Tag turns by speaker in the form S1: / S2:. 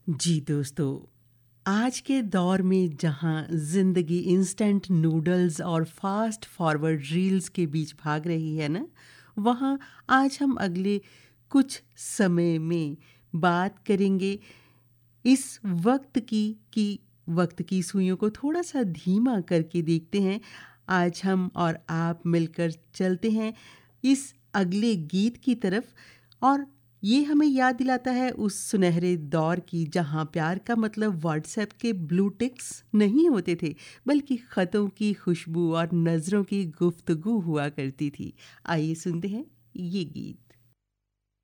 S1: जी दोस्तों, आज के दौर में जहां जिंदगी इंस्टेंट नूडल्स और फास्ट फॉरवर्ड रील्स के बीच भाग रही है ना, वहां आज हम अगले कुछ समय में बात करेंगे इस वक्त की कि वक्त की सुइयों को थोड़ा सा धीमा करके देखते हैं। आज हम और आप मिलकर चलते हैं इस अगले गीत की तरफ, और ये हमें याद दिलाता है उस सुनहरे दौर की जहां प्यार का मतलब व्हाट्सएप के ब्लू टिक्स नहीं होते थे, बल्कि खतों की खुशबू और नज़रों की गुफ्तगू हुआ करती थी। आइए सुनते हैं ये गीत।